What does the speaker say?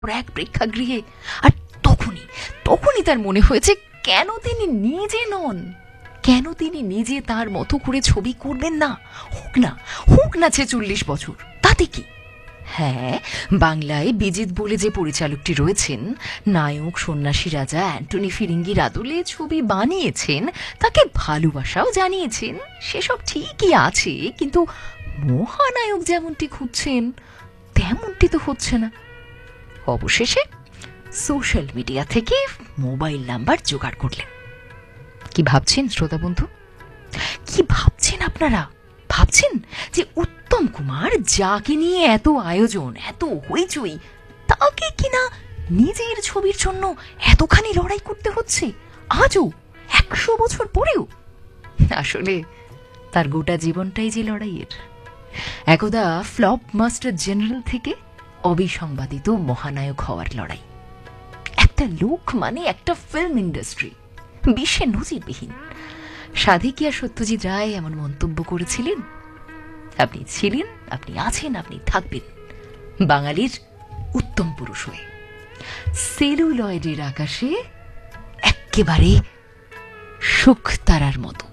এক প্রেক্ষাগৃহে। আর তখনই তখনই তার মনে হয়েছে কেন তিনি নিজে নন, কেন তিনি নিজে তার মতো করে ছবি করবেন না। হোক না 46 বছর, তাতে কি? হ্যাঁ, বাংলায় বিজিত বলে যে পরিচালকটি রয়েছেন, নায়ক সন্ন্যাসী রাজা অ্যান্টনি ফিরিঙ্গির আদলে ছবি বানিয়েছেন, তাকে ভালোবাসাও জানিয়েছেন, সেসব ঠিকই আছে, কিন্তু মহানায়ক যেমনটি খুঁজছেন তেমনটি তো হচ্ছে না। অবশেষে সোশ্যাল মিডিয়া থেকে মোবাইল নাম্বার জোগাড় করলেন। কি ভাবছেন শ্রোতা বন্ধু, কি ভাবছেন আপনারা? ভাবছেন যে উত্তম কুমার, যাকে নিয়ে এত আয়োজন, এত হইচই, তাকে কিনা নিজের ছবির জন্য এতখানি লড়াই করতে হচ্ছে আজও, 100 বছর পরেও? আসলে তার গোটা জীবনটাই যে লড়াইয়ের। একদা ফ্লপ মাস্টার জেনারেল থেকে অবিসংবাদিত মহানায়ক হওয়ার লড়াই। একটা লোক মানে একটা ফিল্ম ইন্ডাস্ট্রি, বিশ্বে নজিরবিহীন। সাধিকিয়া সত্যজিৎ রায় এমন মন্তব্য করেছিলেন, আপনি ছিলেন, আপনি আছেন, আপনি থাকবেন বাঙালির উত্তম পুরুষ হয়ে, সেলুলয়েডের আকাশে এক্কেবারে সুখ তারার মতো।